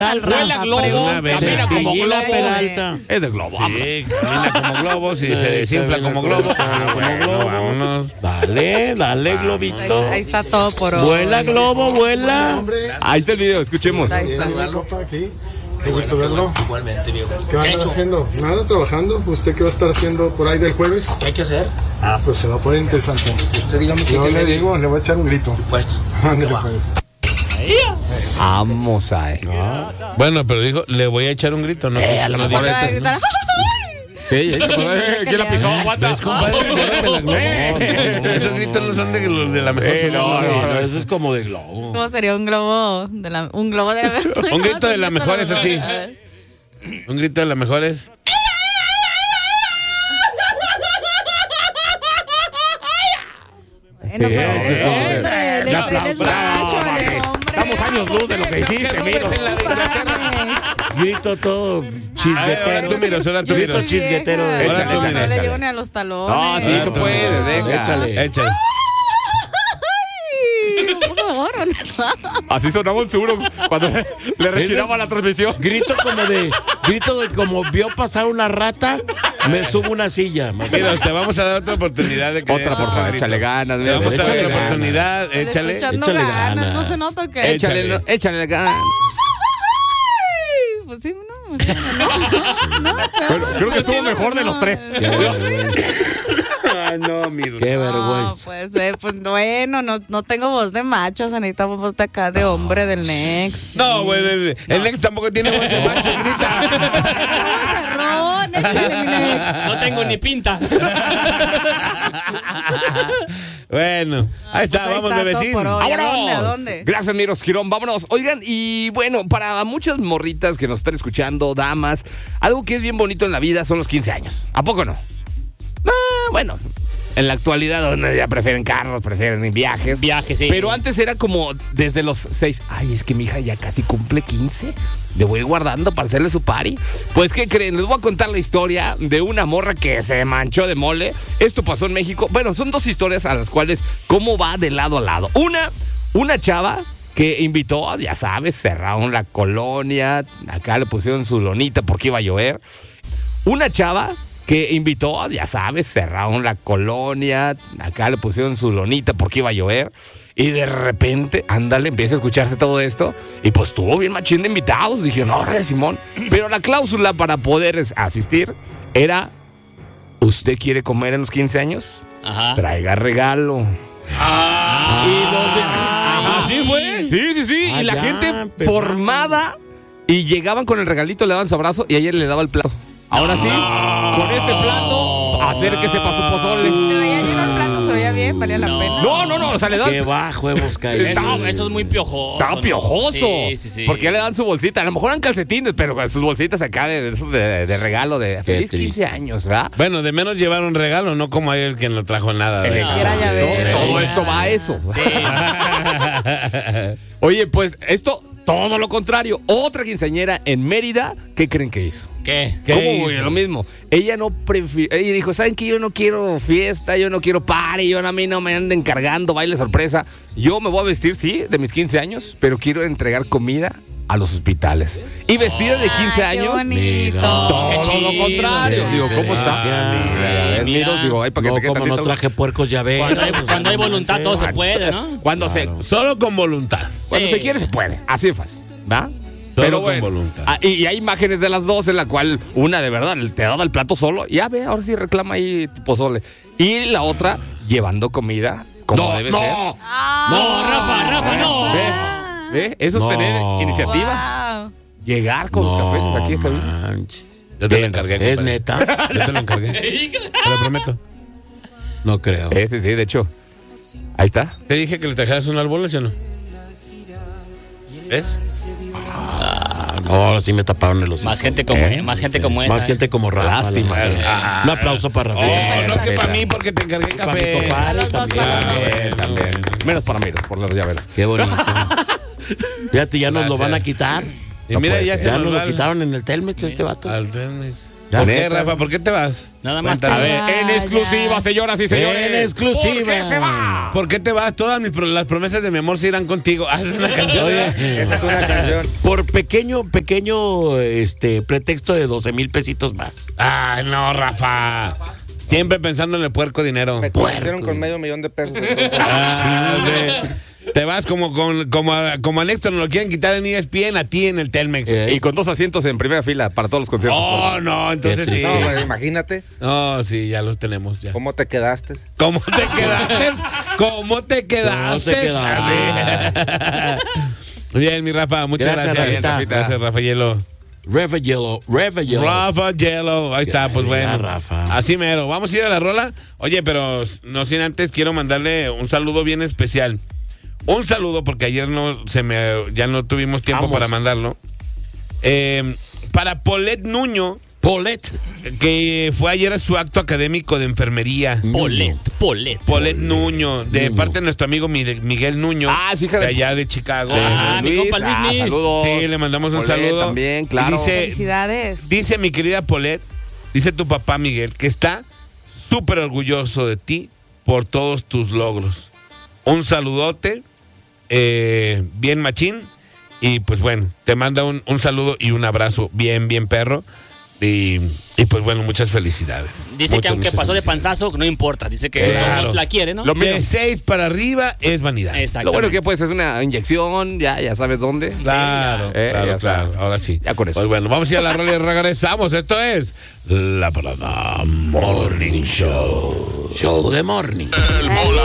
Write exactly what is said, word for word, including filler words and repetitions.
Vuela globo, camina como globo. Peralta. Es de globo, vámonos. Sí, camina como globo, si se desinfla como globo. Ah, como globo. Vámonos. Dale, dale, globito. Ahí está todo por hoy. Vuela, globo, vuela. Ahí está el video, escuchemos. Ahí está. Aquí. Qué gusto verlo. Igualmente, viejo. ¿Qué va a estar haciendo? Nada, trabajando. ¿Usted qué va a estar haciendo por ahí del jueves? ¿Qué hay que hacer? Ah, pues se va a poner interesante. Usted dígame qué No hay que le hacer. digo, le voy a echar un grito. Puesto. Ándale, pues. Vamos a ver. Bueno, pero dijo, le voy a echar un grito, ¿no? Eh, a lo No mejor dijo- Va a gritar, Sí, ¿quién la pisó? Aguanta. ¿Ves, compadre? Esos gritos no son de los de la mejor. Eh, son no, los- no, no. Eso es como de globo. ¿Cómo sería un globo de la, un globo de la Un grito de la mejor es así. A ver. Un grito de la mejor es. Bueno, Sí, pero sí, sí. hombre, él es- Ya, él es bravo, macho, bravo. él es hombre. Estamos años luz de lo que hiciste, miro. Grito todo chisguetero. Ahora tú, Miros, ahora tú, Yo Miros. estoy Chisguetero. vieja. Échale, No, échale, no le échale. llevo ni a los talones. No, sí, tú puedes, venga. Échale. Échale. Ay, un poco de gorro, ¿no? Así sonaba un seguro cuando le, le rechinaba la transmisión. Grito como de, grito de como vio pasar una rata, me subo una silla. Mira, te vamos a dar otra oportunidad de que Otra, des por otro favor, grito. échale ganas. Te mira, vamos a dar échale otra ganas. oportunidad, Le estoy échale. echando échale ganas, ganas. no se nota que. Échale. Échale, échale ganas. Ay, pues sí, no. No, no, Bueno, creo que pues sí, estuvo mejor de no. los tres. Qué vergüenza. Ay, no, Miros. Qué No, vergüenza. pues, eh, pues bueno, no, no tengo voz de macho, Sanita, voz de acá de hombre del Next. No, bueno, el, el Nex tampoco tiene voz de macho, grita. Cerrón, échale, mi Next. No tengo ni pinta. Bueno, ahí está, Pues ahí vamos, está, bebecín. todo por hoy. ¿A ¡Vámonos! dónde, a dónde? Gracias, Miros Girón. Vámonos. Oigan, y bueno, para muchas morritas que nos están escuchando, damas, algo que es bien bonito en la vida son los quince años. ¿A poco no? Ah, bueno, en la actualidad donde ya prefieren carros, prefieren viajes. Viaje, sí. Pero antes era como desde los seis. Ay, es que mi hija ya casi cumple quince. Le voy a ir guardando para hacerle su party. Pues, ¿qué creen? Les voy a contar la historia de una morra que se manchó de mole. Esto pasó en México. Bueno, son dos historias a las cuales cómo va de lado a lado. Una, una chava que invitó, ya sabes, cerraron la colonia. Acá le pusieron su lonita porque iba a llover. Una chava que invitó, ya sabes, cerraron la colonia, acá le pusieron su lonita porque iba a llover, y de repente, ándale, empieza a escucharse todo esto, y pues estuvo bien machín de invitados. Dije, no, re, Simón. Pero la cláusula para poder es- asistir era, ¿usted quiere comer en los quince años? Ajá. Traiga regalo. Y los de- Ajá. ¿Así fue? Sí, sí, sí. Ah, y la ya, gente empezando. formada y llegaban con el regalito, le daban su abrazo y ayer le daba el plato. Ahora sí, con este plato, acérquese para su pozole. Se veía lleno el plato, se veía bien, valía la No. pena. No, no, no, o sea, le dan. Qué bajo hemos caído. Eso, eso es muy piojoso. Estaba ¿no? piojoso. Sí, sí, sí. Porque ya le dan su bolsita. A lo mejor eran calcetines, pero con sus bolsitas acá de, de, esos de, de regalo de feliz triste. quince años, ¿verdad? Bueno, de menos llevaron regalo, no como ayer que no trajo nada. de- Quiera llavero. Todo esto va a eso. Oye, pues esto, todo lo contrario. Otra quinceañera en Mérida, ¿qué creen que hizo? ¿Qué? ¿Qué ¿Cómo, hizo? güey? Lo mismo. Ella no prefirió. Ella dijo, ¿saben qué? Yo no quiero fiesta, yo no quiero party, yo a mí no me anden cargando baile sorpresa. Yo me voy a vestir, sí, de mis quince años, pero quiero entregar comida a los hospitales. Y vestida de quince Ay, qué años. bonito. Todo Qué lo chido, contrario. qué Digo, ¿cómo está? diferencia. Mira, Mira. mira, digo, ay, para que No, te quede como no tantito- traje puercos ya ves. Cuando hay, cuando hay voluntad todo se puede, ¿no? Cuando Claro. se Solo con voluntad. Cuando Sí. se quiere se puede, así de fácil, ¿va? Solo con voluntad. Ah, y, y hay imágenes de las dos en la cual una de verdad te daba el plato solo, ya ve, ahora sí reclama ahí tu pozole. Y la otra llevando comida como No, debe no. ser. No, Rafa, Rafa, no. Ve, ve, eso es No. tener iniciativa. Wow. Llegar con los cafés aquí en cabina. manches. Yo te lo encargué. ¿Es compadre. neta? Yo te lo encargué. Te lo prometo. No creo. Sí, sí, sí, de hecho. Ahí está. Te dije que le trajeras un árbol, ¿sí o no? ¿Ves? No, ahora sí me taparon el hocico. Más gente como, Eh, más gente como esa. Más gente como Rafa. Lástima. la verdad. Ah. Un aplauso para Rafa. Oh, no que para mí porque te encargué Para mi café. compadre A los dos también. También, también. Menos para mí, por los llaveros. Qué bonito. Fíjate, ya nos lo van a Gracias. quitar. Y No mira, puede ya ser. se Ya nos nos va lo el- quitaron en el Telmex este vato. al tenis. ¿Por qué, Rafa? ¿Por qué te vas? Nada más. Cuéntame. A ver, en Ya, exclusiva, ya. señoras y señores. En exclusiva. ¿Por qué se va? ¿Por qué te vas? Todas mis pro- las promesas de mi amor se irán contigo. Ah, esa es una canción. Oye, Esa es una canción. por pequeño, pequeño este pretexto de doce mil pesitos más. Ay, no, Rafa. Siempre pensando en el puerco dinero. Me convencieron con medio millón de pesos. entonces. Ah, de- te vas como, con, como, a, como a Néstor, nos lo quieren quitar en E S P N, a ti en el Telmex. Y con dos asientos en primera fila para todos los conciertos. Oh, no, entonces sí. No, pues, imagínate No, sí, ya los tenemos ya. cómo te quedaste. ¿Cómo te quedaste? ¿Cómo te quedaste? ¿Cómo te quedaste? Bien, mi Rafa, muchas Gracias, gracias. Rafita. Gracias, Rafaelo. Rafa Yellow, Rafa Yellow. Rafa Yellow, ahí está, pues Ya, bueno. Rafa. Así mero. Vamos a ir a la rola. Oye, pero no sin antes quiero mandarle un saludo bien especial. Un saludo porque ayer no se me ya no tuvimos tiempo Vamos. para mandarlo. Eh, para Paulette Nuño, Paulette. que fue ayer a su acto académico de enfermería. Polet, Polet. Paulette Nuño, de parte de nuestro amigo Miguel Miguel Nuño, Ah, sí, hija de- de allá de Chicago. Ah, mi compa Luis ah, Miguel. saludos. Sí, le mandamos un Paulette saludo. también, Y claro. dice, Felicidades. dice mi querida Paulette, dice tu papá Miguel, que está súper orgulloso de ti por todos tus logros. Un saludote, eh, bien machín, y pues bueno, te manda un, un saludo y un abrazo bien, bien perro. Y, y pues bueno, muchas felicidades. Dice Muchas, que aunque muchas pasó de felicidades. panzazo, no importa. Dice que Claro. todos la quiere, ¿no? Lo mismo. De seis para arriba es vanidad. Exacto. Lo bueno que pues es una inyección, ya, ya sabes dónde. Claro, Eh, claro, ya está. claro. Ahora sí. Ya con eso. Pues bueno, vamos a ir a la rola y regresamos. Esto es La Parada Morning Show. Show de morning.